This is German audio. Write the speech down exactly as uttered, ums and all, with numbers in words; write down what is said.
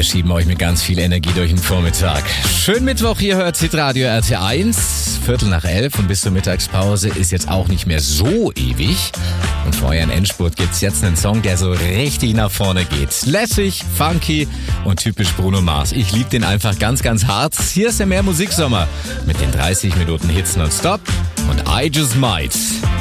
Wir schieben euch mit ganz viel Energie durch den Vormittag. Schönen Mittwoch, hier hört Hitradio R T eins. Viertel nach elf und bis zur Mittagspause ist jetzt auch nicht mehr so ewig. Und für euren Endspurt gibt's jetzt einen Song, der so richtig nach vorne geht. Lässig, funky und typisch Bruno Mars. Ich liebe den einfach ganz, ganz hart. Hier ist der Mehr Musiksommer mit den dreißig Minuten Hits nonstop und I Just Might.